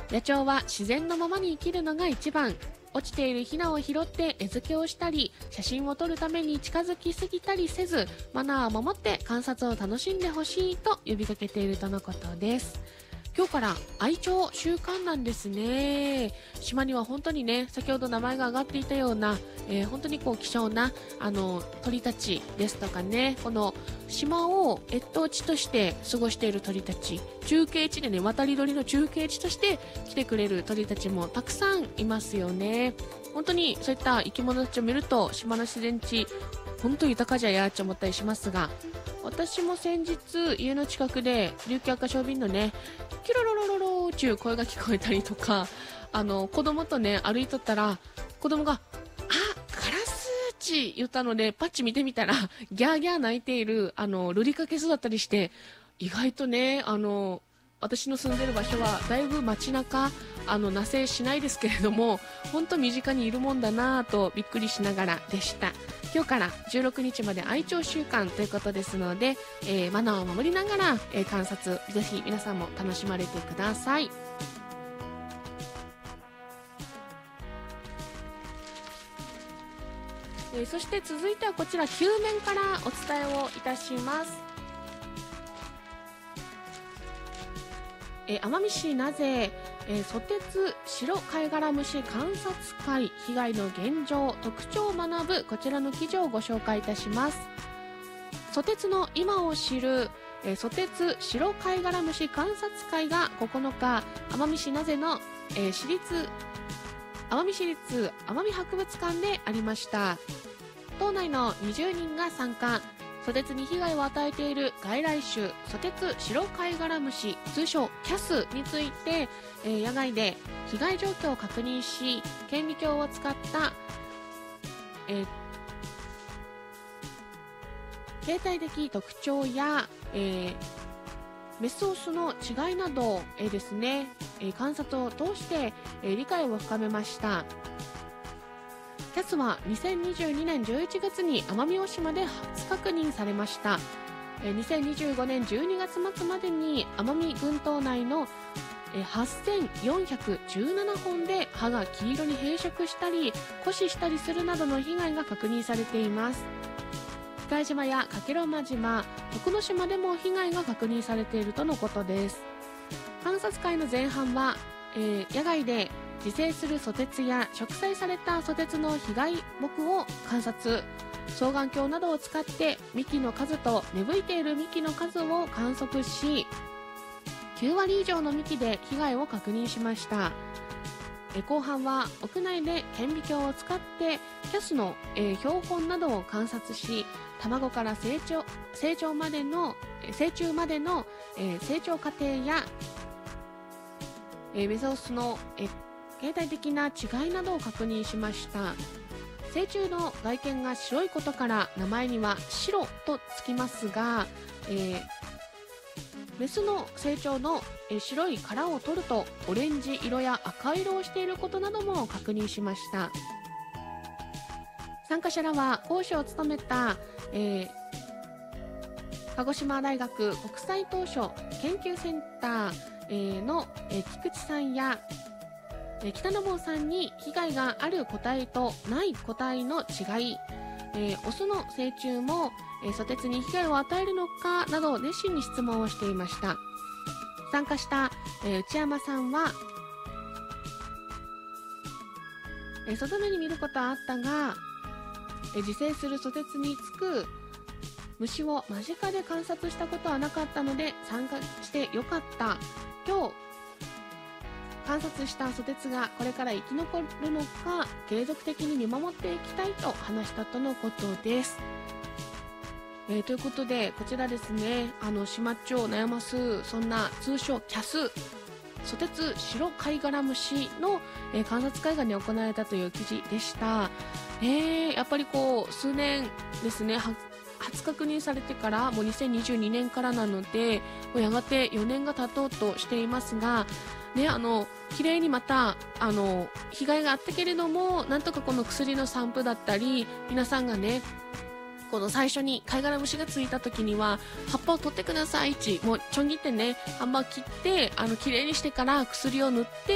野鳥は自然のままに生きるのが一番。落ちているヒナを拾って餌付けをしたり、写真を撮るために近づきすぎたりせず、マナーを守って観察を楽しんでほしいと呼びかけているとのことです。今日から愛鳥週間なんですね。島には本当にね、先ほど名前が挙がっていたような、本当に希少な鳥たちですとかね、この島を越冬地として過ごしている鳥たち、中継地でね、渡り鳥の中継地として来てくれる鳥たちもたくさんいますよね。本当にそういった生き物たちを見ると、島の自然地本当に豊かじゃやーって思ったりしますが、私も先日家の近くで琉球赤小瓶のね、キロロロロローっていう声が聞こえたりとか、子供とね歩いとったら、子供がカラスチ言ったのでパッチ見てみたらギャーギャー泣いているルリカケスだったりして、意外とね私の住んでる場所はだいぶ街中なせしないですけれども、本当身近にいるもんだなぁとびっくりしながらでした。今日から16日まで愛鳥週間ということですので、マナーを守りながら、観察ぜひ皆さんも楽しまれてください。そして続いてはこちら9面からお伝えをいたします。奄美市名瀬、ソテツ白貝殻虫観察会被害の現状特徴を学ぶこちらの記事をご紹介いたします。ソテツの今を知る、ソテツ白貝殻虫観察会が9日奄美市名瀬の、奄美市立奄美博物館でありました。島内の20人が参加。ソテツに被害を与えている外来種ソテツ白貝殻虫通称キャスについて、野外で被害状況を確認し、顕微鏡を使った、形態的特徴や、メスオスの違いなど、ですね、観察を通して、理解を深めました。キャスは2022年11月に奄美大島で初確認されました。2025年12月末までに奄美群島内の8417本で葉が黄色に変色したり枯死したりするなどの被害が確認されています。喜界島や加計呂麻島、徳之島でも被害が確認されているとのことです。観察会の前半は、野外で自生するソテツや植栽されたソテツの被害木を観察、双眼鏡などを使って幹の数と芽吹いている幹の数を観測し、9割以上の幹で被害を確認しました。後半は屋内で顕微鏡を使ってキャスの、標本などを観察し、卵から成虫までの、成長過程や、メソスの、形態的な違いなどを確認しました。成虫の外見が白いことから名前には白とつきますが、メスの成長の白い殻を取るとオレンジ色や赤色をしていることなども確認しました。参加者らは講師を務めた、鹿児島大学国際当初研究センター、の、菊池さんや北野坊さんに被害がある個体とない個体の違い、オスの成虫も、ソテツに被害を与えるのかなど熱心に質問をしていました。参加した、内山さんは、外目に見ることはあったが、自生するソテツにつく虫を間近で観察したことはなかったので参加してよかった。今日観察したソテツがこれから生き残るのか継続的に見守っていきたいと話したとのことです。ということでこちらですね、島っちを悩ますそんな通称キャスソテツ白貝殻虫の、観察会が、ね、行われたという記事でした。やっぱり数年ですね、初確認されてからもう2022年からなのでもうやがて4年が経とうとしていますが、ね、綺麗にまた被害があったけれども、なんとかこの薬の散布だったり、皆さんがねこの最初に貝殻虫がついた時には葉っぱを取ってくださいもうちょん切ってね葉っぱを切って綺麗にしてから薬を塗って